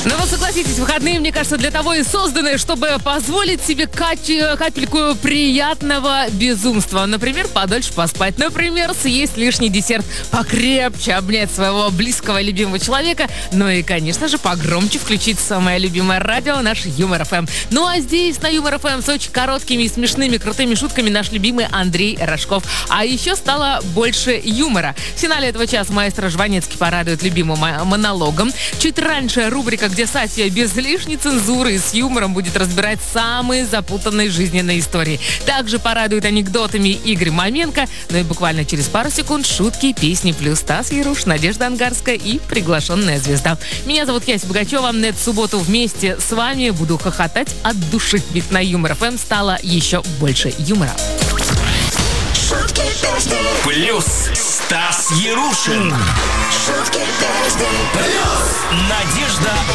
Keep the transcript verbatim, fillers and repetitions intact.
Ну вот согласитесь, выходные, мне кажется, для того и созданы, чтобы позволить себе кач- капельку приятного безумства. Например, подольше поспать. Например, съесть лишний десерт, покрепче обнять своего близкого любимого человека. Ну и, конечно же, погромче включить самое любимое радио, наш Юмор ФМ. Ну а здесь на Юмор ФМ с очень короткими и смешными, крутыми шутками наш любимый Андрей Рожков. А еще стало больше юмора. В финале этого часа маэстро Жванецкий порадует любимым монологом. Чуть раньше рубрика, где Сатья без лишней цензуры и с юмором будет разбирать самые запутанные жизненные истории. Также порадует анекдотами Игорь Маменко. Ну и буквально через пару секунд шутки, песни плюс Стас Яруш, Надежда Ангарская и приглашенная звезда. Меня зовут Яся Богачева. Эту субботу вместе с вами буду хохотать от души. Ведь на Юмор ФМ стало еще больше юмора. Шутки, песни. Плюс Стас Ярушин. Шутки, песни. Плюс Надежда